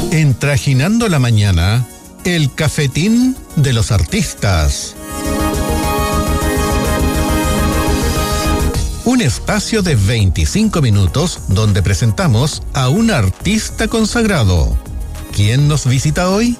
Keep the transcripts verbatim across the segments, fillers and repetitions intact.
En Trajinando la Mañana, el cafetín de los artistas. Un espacio de veinticinco minutos donde presentamos a un artista consagrado. ¿Quién nos visita hoy?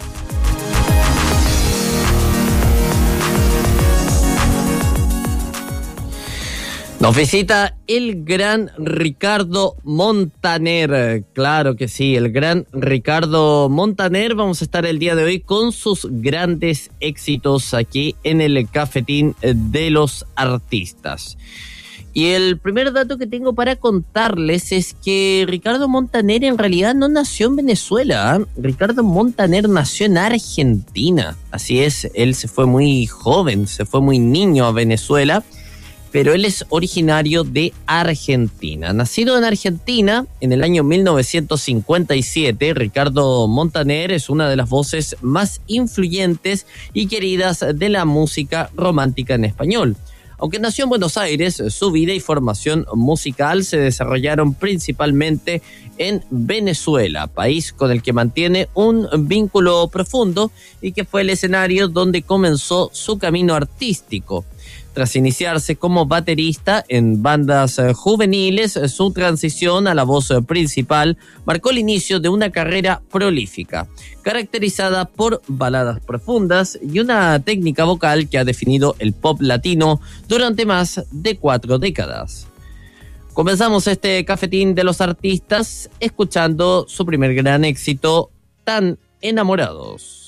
Nos visita el gran Ricardo Montaner, claro que sí, el gran Ricardo Montaner. Vamos a estar el día de hoy con sus grandes éxitos aquí en el Cafetín de los Artistas. Y el primer dato que tengo para contarles es que Ricardo Montaner en realidad no nació en Venezuela, ¿eh? Ricardo Montaner nació en Argentina, así es, él se fue muy joven, se fue muy niño a Venezuela, pero él es originario de Argentina. Nacido en Argentina en el año mil novecientos cincuenta y siete, Ricardo Montaner es una de las voces más influyentes y queridas de la música romántica en español. Aunque nació en Buenos Aires, su vida y formación musical se desarrollaron principalmente en Venezuela, país con el que mantiene un vínculo profundo y que fue el escenario donde comenzó su camino artístico. Tras iniciarse como baterista en bandas juveniles, su transición a la voz principal marcó el inicio de una carrera prolífica, caracterizada por baladas profundas y una técnica vocal que ha definido el pop latino durante más de cuatro décadas. Comenzamos este cafetín de los artistas escuchando su primer gran éxito, Tan Enamorados.